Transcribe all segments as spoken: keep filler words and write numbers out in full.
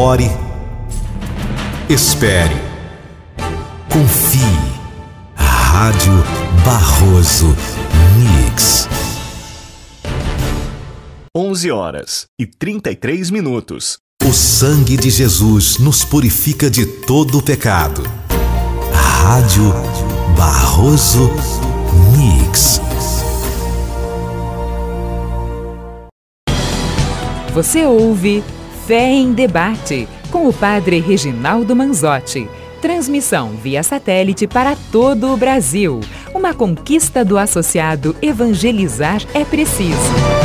Ore, espere, confie. Rádio Barroso Mix. onze horas e trinta e três minutos. O sangue de Jesus nos purifica de todo o pecado. Rádio Barroso Mix. Você ouve Fé em Debate, com o padre Reginaldo Manzotti. Transmissão via satélite para todo o Brasil. Uma conquista do associado Evangelizar é Preciso.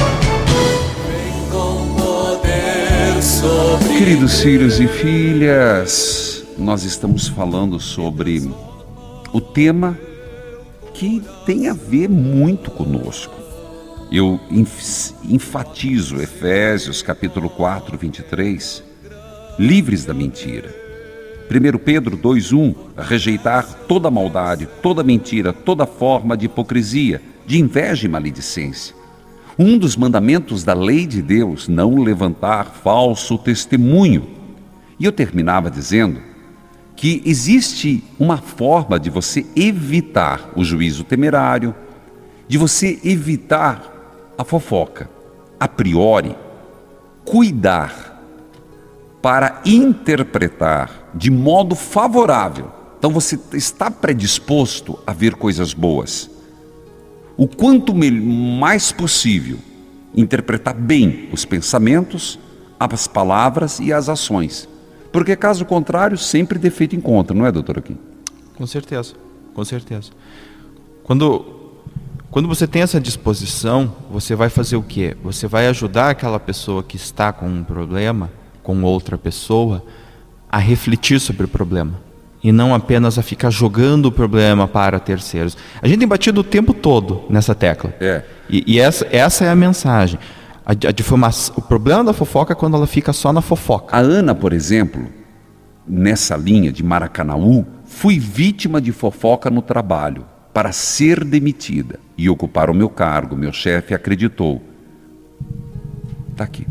Queridos filhos e filhas, nós estamos falando sobre o tema que tem a ver muito conosco. Eu enfatizo Efésios capítulo quatro, vinte e três, livres da mentira. primeiro Pedro dois, um, rejeitar toda maldade, toda mentira, toda forma de hipocrisia, de inveja e maledicência. Um dos mandamentos da lei de Deus, não levantar falso testemunho. E eu terminava dizendo que existe uma forma de você evitar o juízo temerário, de você evitar a fofoca. A priori, cuidar para interpretar de modo favorável. Então você está predisposto a ver coisas boas. O quanto mais possível interpretar bem os pensamentos, as palavras e as ações. Porque caso contrário, sempre defeito encontra, não é, doutor Aquim? Com certeza, com certeza. Quando, quando você tem essa disposição, você vai fazer o quê? Você vai ajudar aquela pessoa que está com um problema, com outra pessoa, a refletir sobre o problema. E não apenas a ficar jogando o problema para terceiros. A gente tem batido o tempo todo nessa tecla. É. E, e essa, essa é a mensagem. A, a difamação, o problema da fofoca é quando ela fica só na fofoca. A Ana, por exemplo, nessa linha de Maracanaú, fui vítima de fofoca no trabalho para ser demitida e ocupar o meu cargo. Meu chefe acreditou. Está aqui.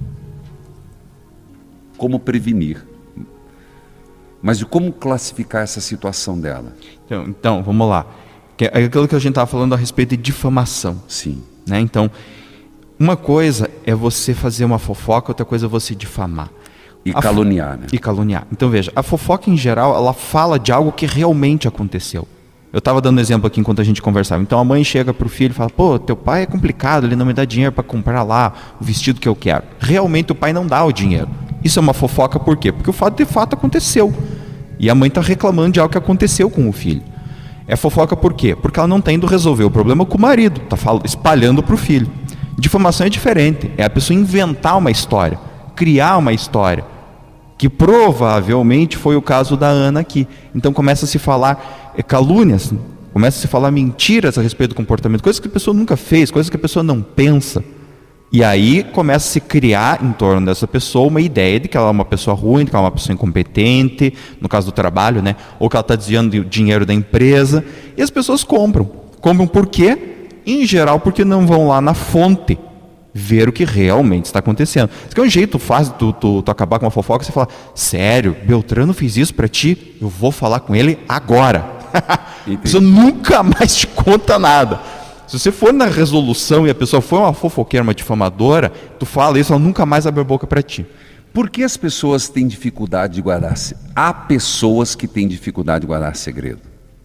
Como prevenir? Mas como classificar essa situação dela? Então, então vamos lá. É aquilo que a gente estava falando a respeito de difamação. Sim. Né? Então, uma coisa é você fazer uma fofoca, outra coisa é você difamar. E a caluniar, fo... né? E caluniar. Então veja, a fofoca em geral, ela fala de algo que realmente aconteceu. Eu estava dando exemplo aqui enquanto a gente conversava. Então a mãe chega para o filho e fala: pô, teu pai é complicado, ele não me dá dinheiro para comprar lá o vestido que eu quero. Realmente o pai não dá o dinheiro. Isso é uma fofoca por quê? Porque o fato de fato aconteceu. E a mãe está reclamando de algo que aconteceu com o filho. É fofoca por quê? Porque ela não está indo resolver o problema com o marido, está espalhando para o filho. Difamação é diferente, é a pessoa inventar uma história, criar uma história, que provavelmente foi o caso da Ana aqui. Então começa a se falar é, calúnias, começa a se falar mentiras a respeito do comportamento, coisas que a pessoa nunca fez, coisas que a pessoa não pensa. E aí começa a se criar em torno dessa pessoa uma ideia de que ela é uma pessoa ruim, de que ela é uma pessoa incompetente, no caso do trabalho, né? Ou que ela está desviando dinheiro da empresa. E as pessoas compram. Compram por quê? Em geral porque não vão lá na fonte ver o que realmente está acontecendo. Isso é um jeito fácil de tu, tu, tu acabar com uma fofoca, você falar: sério, Beltrano fez isso para ti? Eu vou falar com ele agora. Isso nunca mais te conta nada. Se você for na resolução e a pessoa for uma fofoqueira, uma difamadora, tu fala isso, ela nunca mais abre a boca para ti. Por que as pessoas têm dificuldade de guardar? Há pessoas que têm dificuldade de guardar segredo.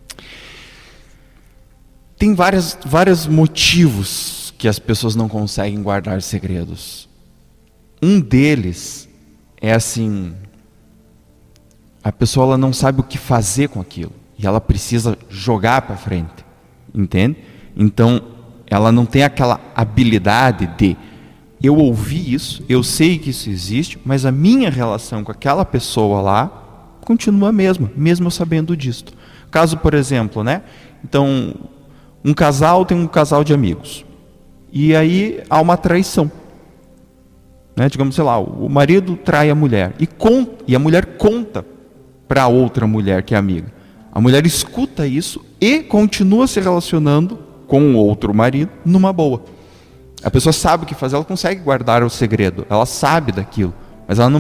Tem várias, vários motivos que as pessoas não conseguem guardar segredos. Um deles é assim: a pessoa ela não sabe o que fazer com aquilo e ela precisa jogar para frente, entende? Então, ela não tem aquela habilidade de: eu ouvi isso, eu sei que isso existe, mas a minha relação com aquela pessoa lá continua a mesma, mesmo eu sabendo disso. Caso, por exemplo, né? Então, um casal tem um casal de amigos. E aí há uma traição. Né? Digamos, sei lá, o marido trai a mulher. E, conta, e a mulher conta para outra mulher que é amiga. A mulher escuta isso e continua se relacionando com outro marido numa boa. A pessoa sabe o que fazer, ela consegue guardar o segredo, ela sabe daquilo, mas ela não